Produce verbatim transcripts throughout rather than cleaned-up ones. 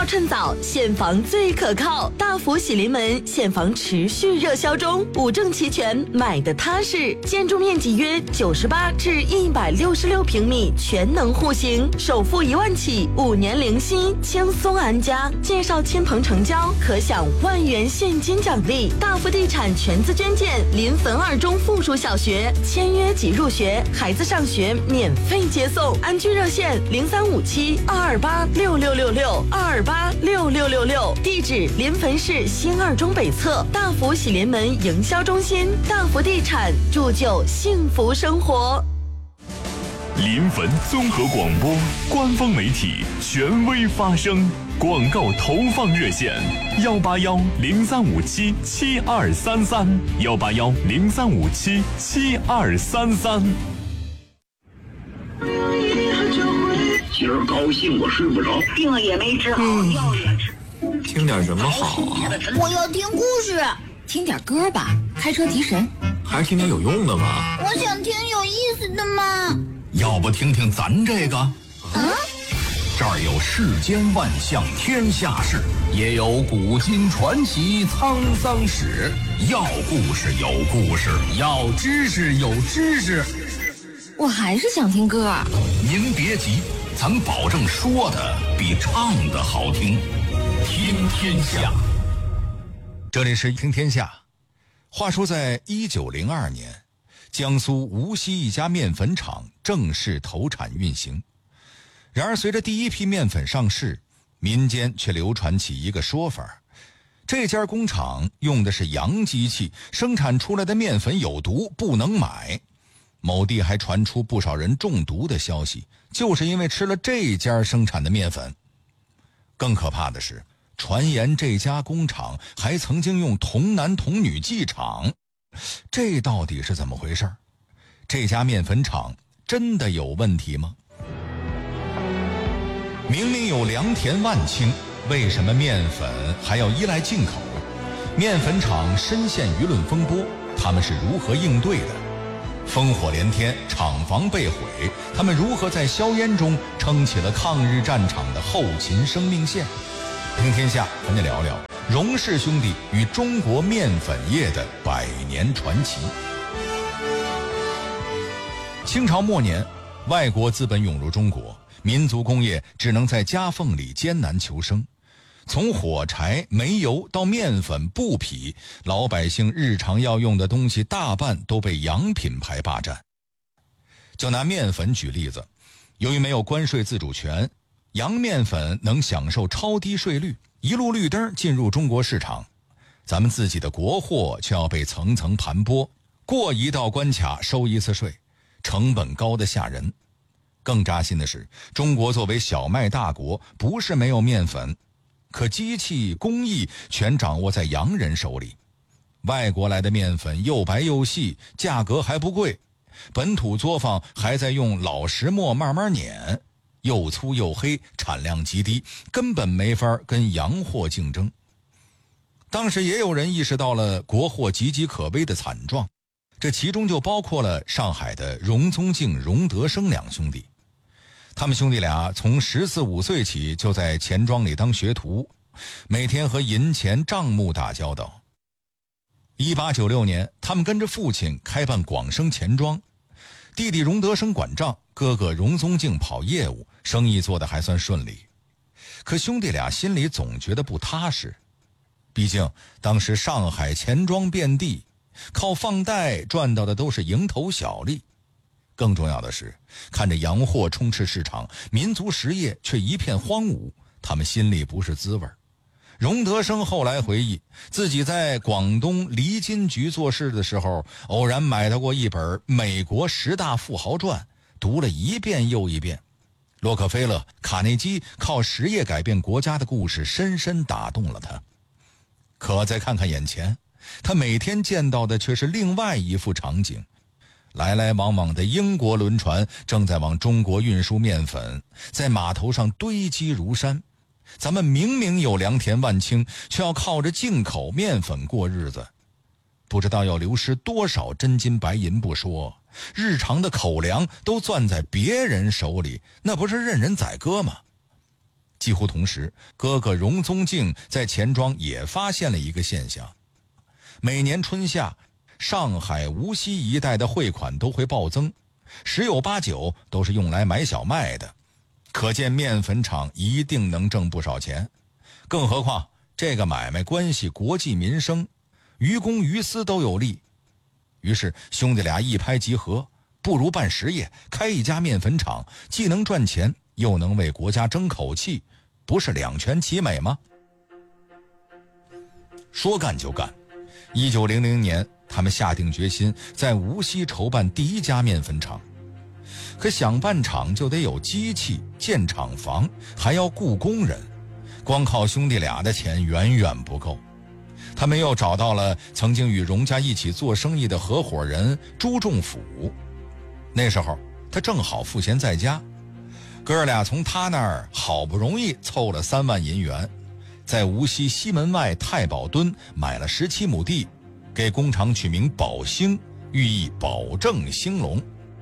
趁早，现房最可靠。大福喜临门，现房持续热销中，五证齐全，买的踏实。建筑面积约九十八至一百六十六平米，全能户型，首付一万起，五年零息，轻松安家。介绍亲朋成交，可享万元现金奖励。大福地产全资捐建，临汾二中附属小学，签约即入学，孩子上学免费接送。安居热线零三五七二二八六六六六二二八六六六六，地址临汾市新二中北侧大福喜临门营销中心。大福地产，铸就幸福生活。 临汾综合广播官方媒体，权威发声。广告投放热线：幺八幺零三五七七二三三，幺八幺零三五七七二三三。 今儿高兴我睡不着， 病了也没治好， 嗯、 药也吃。 听点什么好啊？ 我要听故事。 听点歌吧，开车提神。 还是听点有用的吧。 我想听有意思的嘛。 要不听听咱这个？ 啊？ 这儿有世间万象天下事，也有古今传奇沧桑史。要故事有故事，要知识有知识。 我还是想听歌。 您别急，咱保证说的比唱的好听。听天下， 这里是听天下。话说在一九零二年，江苏无锡一家面粉厂正式投产运行。然而随着第一批面粉上市，民间却流传起一个说法，这家工厂用的是洋机器，生产出来的面粉有毒，不能买。某地还传出不少人中毒的消息，就是因为吃了这家生产的面粉。更可怕的是，传言这家工厂还曾经用童男童女计厂，这到底是怎么回事？这家面粉厂真的有问题吗？明明有良田万顷，为什么面粉还要依赖进口？面粉厂深陷舆论风波，他们是如何应对的？烽火连天，厂房被毁，他们如何在硝烟中撑起了抗日战场的后勤生命线？听天下和你聊聊荣氏兄弟与中国面粉业的百年传奇。清朝末年，外国资本涌入中国，民族工业只能在夹缝里艰难求生。从火柴、煤油到面粉、布匹，老百姓日常要用的东西大半都被洋品牌霸占。就拿面粉举例子，由于没有关税自主权，洋面粉能享受超低税率，一路绿灯进入中国市场。咱们自己的国货却要被层层盘剥，过一道关卡收一次税，成本高得吓人。更扎心的是，中国作为小麦大国，不是没有面粉，可机器工艺全掌握在洋人手里。外国来的面粉又白又细，价格还不贵，本土作坊还在用老石磨慢慢碾，又粗又黑，产量极低，根本没法跟洋货竞争。当时也有人意识到了国货岌岌可危的惨状，这其中就包括了上海的荣宗敬、荣德生两兄弟。他们兄弟俩从十四五岁起就在钱庄里当学徒，每天和银钱账目打交道。一八九六年，他们跟着父亲开办广生钱庄，弟弟荣德生管账，哥哥荣宗敬跑业务，生意做得还算顺利。可兄弟俩心里总觉得不踏实，毕竟当时上海钱庄遍地，靠放贷赚到的都是蝇头小利。更重要的是，看着洋货充斥市场，民族实业却一片荒芜，他们心里不是滋味。荣德生后来回忆，自己在广东离金局做事的时候，偶然买到过一本《美国十大富豪传》，读了一遍又一遍。洛克菲勒、卡内基靠实业改变国家的故事深深打动了他。可再看看眼前，他每天见到的却是另外一幅场景。来来往往的英国轮船正在往中国运输面粉，在码头上堆积如山。咱们明明有良田万顷，却要靠着进口面粉过日子，不知道要流失多少真金白银不说，日常的口粮都攥在别人手里，那不是任人宰割吗？ 几乎同时，哥哥荣宗敬在钱庄也发现了一个现象：每年春夏，上海、无锡一带的汇款都会暴增，十有八九都是用来买小麦的。可见面粉厂一定能挣不少钱，更何况这个买卖关系国计民生，于公于私都有利。于是兄弟俩一拍即合，不如办实业，开一家面粉厂，既能赚钱，又能为国家争口气，不是两全其美吗？说干就干，一九零零年，他们下定决心在无锡筹办第一家面粉厂。可想办厂就得有机器、建厂房，还要雇工人，光靠兄弟俩的钱远远不够。他们又找到了曾经与荣家一起做生意的合伙人朱仲甫，那时候他正好赋闲在家，哥俩从他那儿好不容易凑了三万银元，在无锡西门外太保墩买了十七亩地，给工厂取名宝兴，寓意保证兴隆。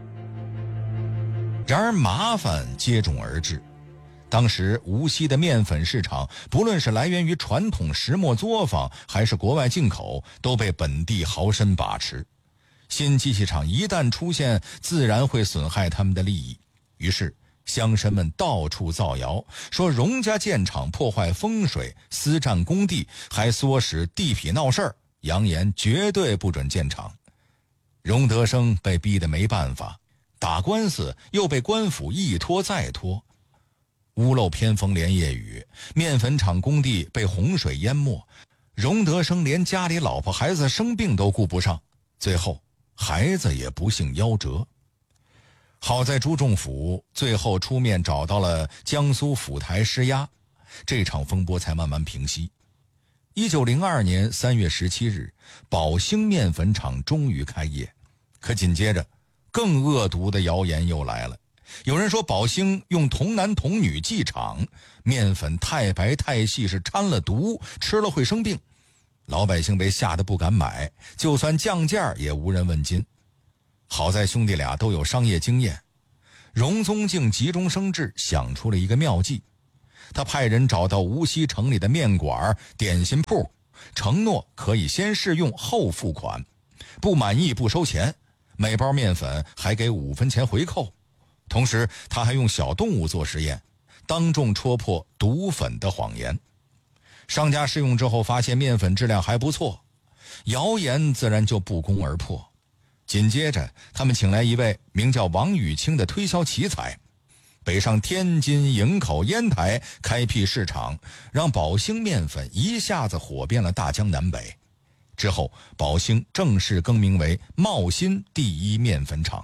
然而麻烦接踵而至，当时无锡的面粉市场，不论是来源于传统石磨作坊还是国外进口，都被本地豪绅把持。新机器厂一旦出现，自然会损害他们的利益。于是乡绅们到处造谣，说荣家建厂破坏风水，私占工地，还唆使地痞闹事儿，扬言绝对不准建厂。荣德生被逼得没办法，打官司又被官府一拖再拖，屋漏偏逢连夜雨，面粉厂工地被洪水淹没，荣德生连家里老婆孩子生病都顾不上，最后孩子也不幸夭折。好在朱仲甫最后出面找到了江苏府台施压，这场风波才慢慢平息。一九零二年三月十七日，宝兴面粉厂终于开业。可紧接着更恶毒的谣言又来了，有人说宝兴用童男童女祭厂，面粉太白太细，是掺了毒，吃了会生病。老百姓被吓得不敢买，就算降价也无人问津。好在兄弟俩都有商业经验，荣宗敬急中生智，想出了一个妙计。他派人找到无锡城里的面馆、点心铺，承诺可以先试用后付款，不满意不收钱，每包面粉还给五分钱回扣。同时他还用小动物做实验，当众戳破毒粉的谎言。商家试用之后发现面粉质量还不错，谣言自然就不攻而破。紧接着他们请来一位名叫王雨清的推销奇才，北上天津、营口、烟台开辟市场，让宝兴面粉一下子火遍了大江南北。之后宝兴正式更名为茂新第一面粉厂。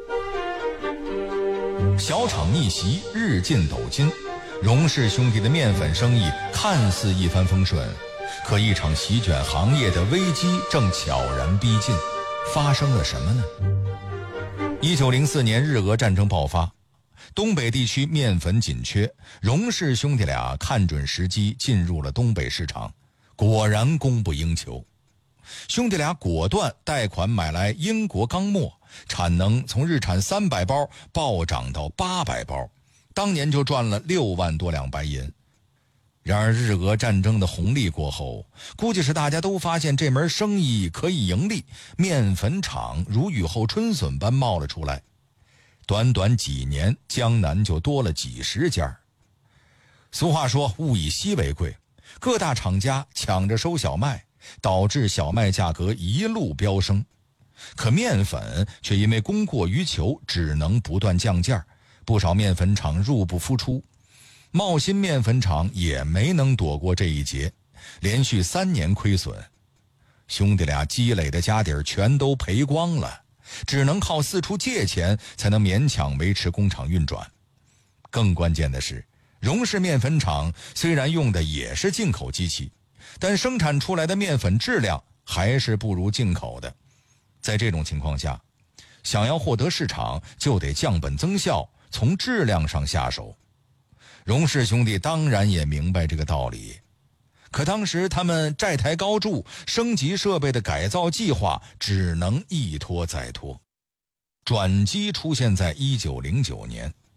小厂逆袭，日进斗金，荣氏兄弟的面粉生意看似一帆风顺，可一场席卷行业的危机正悄然逼近。发生了什么呢？一九零四年日俄战争爆发，东北地区面粉紧缺，荣氏兄弟俩看准时机进入了东北市场，果然供不应求。兄弟俩果断贷款买来英国钢磨，产能从日产三百包暴涨到八百包，当年就赚了六万多两白银。然而日俄战争的红利过后，估计是大家都发现这门生意可以盈利，面粉厂如雨后春笋般冒了出来。短短几年，江南就多了几十家。俗话说物以稀为贵，各大厂家抢着收小麦，导致小麦价格一路飙升。可面粉却因为供过于求，只能不断降价，不少面粉厂入不敷出。茂新面粉厂也没能躲过这一劫，连续三年亏损，兄弟俩积累的家底儿全都赔光了，只能靠四处借钱才能勉强维持工厂运转。更关键的是，荣氏面粉厂虽然用的也是进口机器，但生产出来的面粉质量还是不如进口的。在这种情况下，想要获得市场，就得降本增效，从质量上下手。荣氏兄弟当然也明白这个道理，可当时他们债台高筑，升级设备的改造计划只能一拖再拖。转机出现在一九零九年，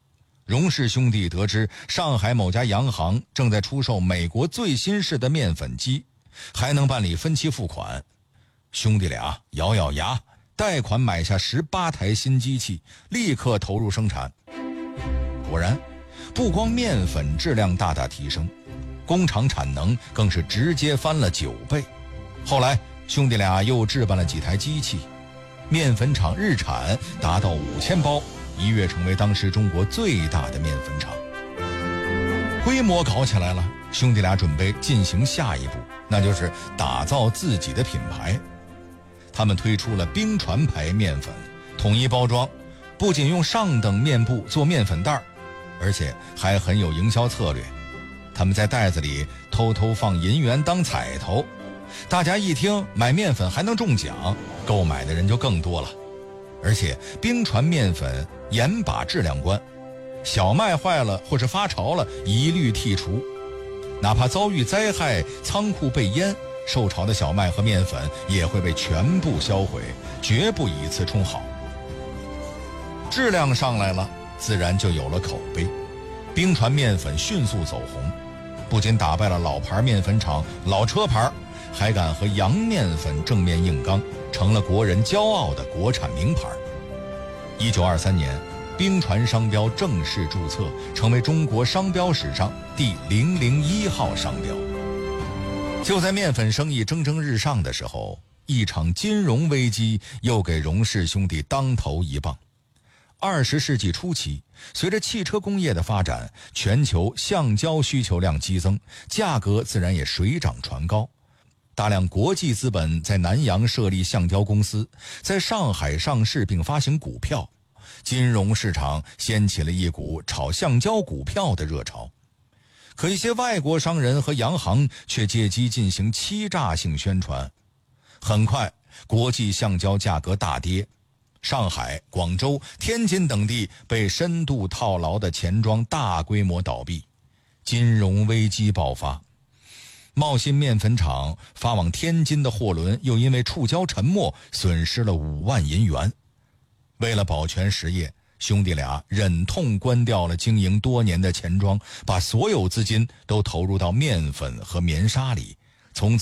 荣氏兄弟得知上海某家洋行正在出售美国最新式的面粉机，还能办理分期付款，兄弟俩咬咬牙贷款买下十八台新机器，立刻投入生产。果然，不光面粉质量大大提升，工厂产能更是直接翻了九倍。后来兄弟俩又置办了几台机器，面粉厂日产达到五千包，一跃成为当时中国最大的面粉厂。规模搞起来了，兄弟俩准备进行下一步，那就是打造自己的品牌。他们推出了冰传牌面粉，统一包装，不仅用上等面布做面粉袋，而且还很有营销策略。他们在袋子里偷偷放银元当彩头，大家一听买面粉还能中奖，购买的人就更多了。而且冰传面粉严把质量关，小麦坏了或是发潮了一律剔除，哪怕遭遇灾害，仓库被淹，受潮的小麦和面粉也会被全部销毁，绝不以次充好。质量上来了，自然就有了口碑，冰传面粉迅速走红，不仅打败了老牌面粉厂老车牌，还敢和洋面粉正面硬刚，成了国人骄傲的国产名牌。一九二三年，冰传商标正式注册，成为中国商标史上第零零一号商标。就在面粉生意蒸蒸日上的时候，一场金融危机又给荣氏兄弟当头一棒。二十世纪初期，随着汽车工业的发展，全球橡胶需求量激增，价格自然也水涨船高。大量国际资本在南洋设立橡胶公司，在上海上市并发行股票，金融市场掀起了一股炒橡胶股票的热潮。可一些外国商人和洋行却借机进行欺诈性宣传，很快国际橡胶价格大跌，上海、广州、天津等地被深度套牢的钱庄大规模倒闭，金融危机爆发。茂新面粉厂发往天津的货轮又因为触礁沉没，损失了五万银元。为了保全实业，兄弟俩忍痛关掉了经营多年的钱庄，把所有资金都投入到面粉和棉纱里，